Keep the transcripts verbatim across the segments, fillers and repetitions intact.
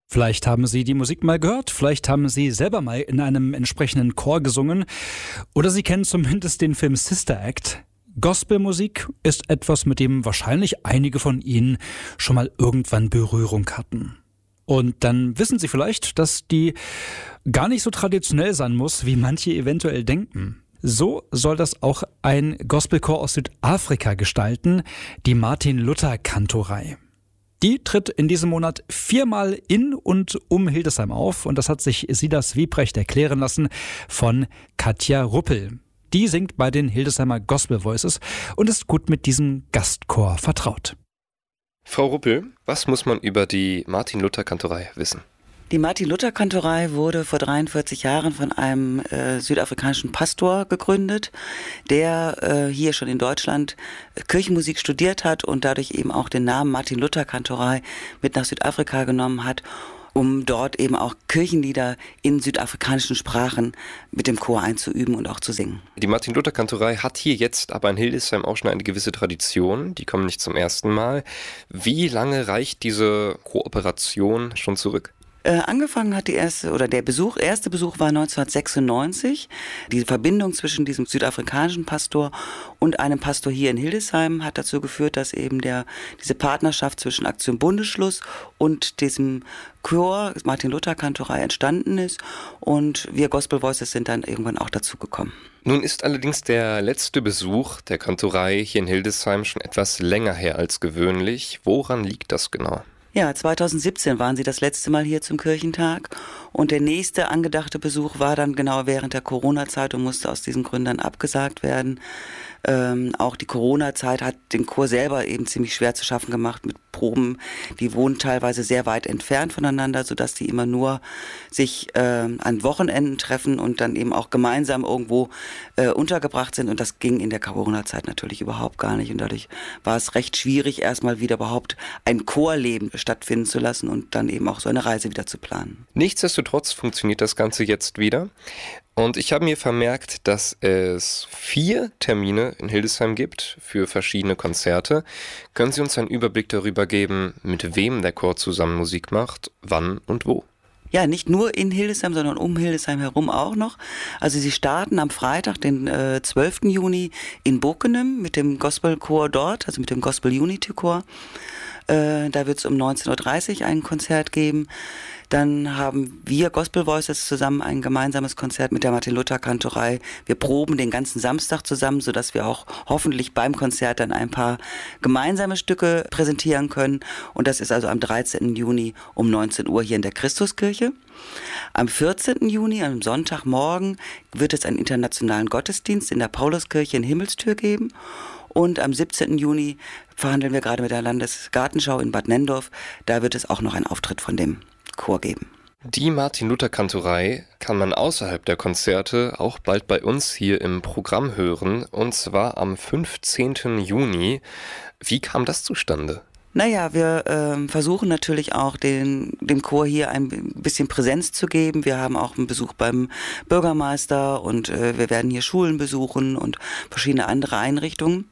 Vielleicht haben Sie die Musik mal gehört, vielleicht haben Sie selber mal in einem entsprechenden Chor gesungen oder Sie kennen zumindest den Film Sister Act. Gospelmusik ist etwas, mit dem wahrscheinlich einige von Ihnen schon mal irgendwann Berührung hatten. Und dann wissen Sie vielleicht, dass die gar nicht so traditionell sein muss, wie manche eventuell denken. So soll das auch ein Gospelchor aus Südafrika gestalten, die Martin-Luther-Kantorei. Die tritt in diesem Monat viermal in und um Hildesheim auf und das hat sich Silas Wiebrecht erklären lassen von Katja Ruppel. Die singt bei den Hildesheimer Gospel Voices und ist gut mit diesem Gastchor vertraut. Frau Ruppel, was muss man über die Martin-Luther-Kantorei wissen? Die Martin-Luther-Kantorei wurde vor dreiundvierzig Jahren von einem äh, südafrikanischen Pastor gegründet, der äh, hier schon in Deutschland Kirchenmusik studiert hat und dadurch eben auch den Namen Martin-Luther-Kantorei mit nach Südafrika genommen hat, um dort eben auch Kirchenlieder in südafrikanischen Sprachen mit dem Chor einzuüben und auch zu singen. Die Martin-Luther-Kantorei hat hier jetzt aber in Hildesheim auch schon eine gewisse Tradition. Die kommen nicht zum ersten Mal. Wie lange reicht diese Kooperation schon zurück? Äh, angefangen hat die erste, oder der Besuch, erste Besuch war neunzehnhundertsechsundneunzig. Die Verbindung zwischen diesem südafrikanischen Pastor und einem Pastor hier in Hildesheim hat dazu geführt, dass eben der, diese Partnerschaft zwischen Aktion Bundesschluss und diesem Chor Martin-Luther-Kantorei entstanden ist und wir Gospel Voices sind dann irgendwann auch dazu gekommen. Nun ist allerdings der letzte Besuch der Kantorei hier in Hildesheim schon etwas länger her als gewöhnlich. Woran liegt das genau? Ja, zweitausendsiebzehn waren sie das letzte Mal hier zum Kirchentag und der nächste angedachte Besuch war dann genau während der Corona-Zeit und musste aus diesen Gründen abgesagt werden. Ähm, auch die Corona-Zeit hat den Chor selber eben ziemlich schwer zu schaffen gemacht mit Proben. Die wohnen teilweise sehr weit entfernt voneinander, sodass die immer nur sich äh, an Wochenenden treffen und dann eben auch gemeinsam irgendwo äh, untergebracht sind. Und das ging in der Corona-Zeit natürlich überhaupt gar nicht. Und dadurch war es recht schwierig, erstmal wieder überhaupt ein Chorleben stattfinden zu lassen und dann eben auch so eine Reise wieder zu planen. Nichtsdestotrotz funktioniert das Ganze jetzt wieder. Und ich habe mir vermerkt, dass es vier Termine in Hildesheim gibt für verschiedene Konzerte. Können Sie uns einen Überblick darüber geben, mit wem der Chor zusammen Musik macht, wann und wo? Ja, nicht nur in Hildesheim, sondern um Hildesheim herum auch noch. Also sie starten am Freitag, den äh, zwölften Juni in Bockenem mit dem Gospelchor dort, also mit dem Gospel Unity Chor. Äh, da wird es um neunzehn Uhr dreißig ein Konzert geben. Dann haben wir Gospel Voices zusammen ein gemeinsames Konzert mit der Martin-Luther-Kantorei. Wir proben den ganzen Samstag zusammen, sodass wir auch hoffentlich beim Konzert dann ein paar gemeinsame Stücke präsentieren können. Und das ist also am dreizehnten Juni um neunzehn Uhr hier in der Christuskirche. Am vierzehnten Juni, am Sonntagmorgen, wird es einen internationalen Gottesdienst in der Pauluskirche in Himmelstür geben. Und am siebzehnten Juni verhandeln wir gerade mit der Landesgartenschau in Bad Nenndorf. Da wird es auch noch einen Auftritt von dem Chor geben. Die Martin-Luther-Kantorei kann man außerhalb der Konzerte auch bald bei uns hier im Programm hören, und zwar am fünfzehnten Juni. Wie kam das zustande? Naja, wir äh, versuchen natürlich auch den, dem Chor hier ein bisschen Präsenz zu geben. Wir haben auch einen Besuch beim Bürgermeister und äh, wir werden hier Schulen besuchen und verschiedene andere Einrichtungen.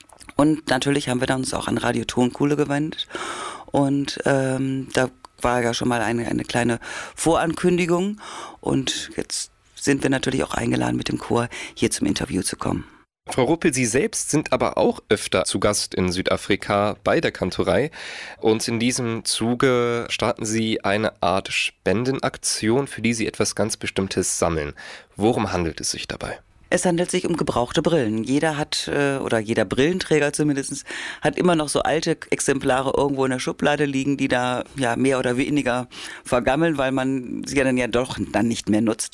Und natürlich haben wir dann uns auch an Radio Tonkuhle gewendet und ähm, da war ja schon mal eine, eine kleine Vorankündigung und jetzt sind wir natürlich auch eingeladen, mit dem Chor hier zum Interview zu kommen. Frau Ruppel, Sie selbst sind aber auch öfter zu Gast in Südafrika bei der Kantorei und in diesem Zuge starten Sie eine Art Spendenaktion, für die Sie etwas ganz Bestimmtes sammeln. Worum handelt es sich dabei? Es handelt sich um gebrauchte Brillen. Jeder hat, oder jeder Brillenträger zumindest, hat immer noch so alte Exemplare irgendwo in der Schublade liegen, die da ja mehr oder weniger vergammeln, weil man sie ja dann ja doch dann nicht mehr nutzt.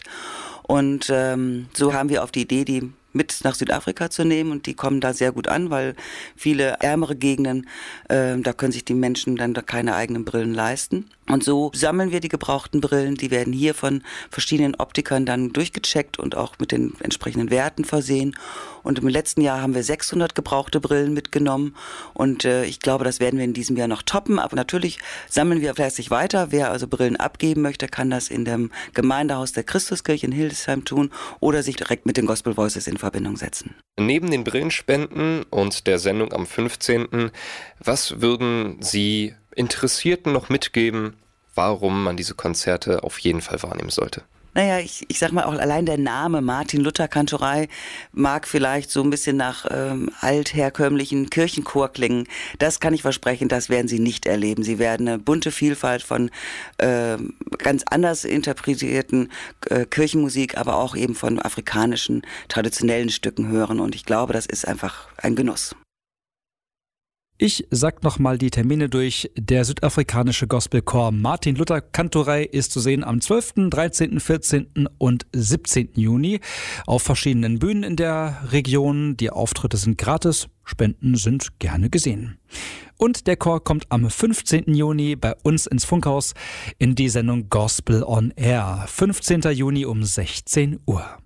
Und ähm, so haben wir auf die Idee, die mit nach Südafrika zu nehmen und die kommen da sehr gut an, weil viele ärmere Gegenden, äh, da können sich die Menschen dann da keine eigenen Brillen leisten. Und so sammeln wir die gebrauchten Brillen, die werden hier von verschiedenen Optikern dann durchgecheckt und auch mit den entsprechenden Werten versehen. Und im letzten Jahr haben wir sechshundert gebrauchte Brillen mitgenommen und äh, ich glaube, das werden wir in diesem Jahr noch toppen. Aber natürlich sammeln wir fleißig weiter. Wer also Brillen abgeben möchte, kann das in dem Gemeindehaus der Christuskirche in Hildesheim tun oder sich direkt mit den Gospel Voices in Verbindung setzen. Neben den Brillenspenden und der Sendung am fünfzehnten, was würden Sie Interessierten noch mitgeben, warum man diese Konzerte auf jeden Fall wahrnehmen sollte. Naja, ich, ich sag mal auch allein der Name Martin-Luther-Kantorei mag vielleicht so ein bisschen nach ähm, altherkömmlichen Kirchenchor klingen. Das kann ich versprechen, das werden Sie nicht erleben. Sie werden eine bunte Vielfalt von äh, ganz anders interpretierten äh, Kirchenmusik, aber auch eben von afrikanischen traditionellen Stücken hören. Und ich glaube, das ist einfach ein Genuss. Ich sag nochmal die Termine durch. Der südafrikanische Gospelchor Martin-Luther-Kantorei ist zu sehen am zwölften, dreizehnten, vierzehnten und siebzehnten Juni auf verschiedenen Bühnen in der Region. Die Auftritte sind gratis, Spenden sind gerne gesehen. Und der Chor kommt am fünfzehnten Juni bei uns ins Funkhaus in die Sendung Gospel on Air. fünfzehnten Juni um sechzehn Uhr.